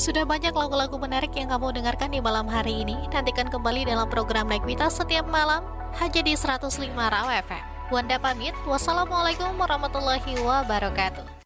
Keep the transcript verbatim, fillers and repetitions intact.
Sudah banyak lagu-lagu menarik yang kamu dengarkan di malam hari ini. Nantikan kembali dalam program Naik Mita setiap malam hanya di seratus lima Raw F M. Wanda pamit, wassalamualaikum warahmatullahi wabarakatuh.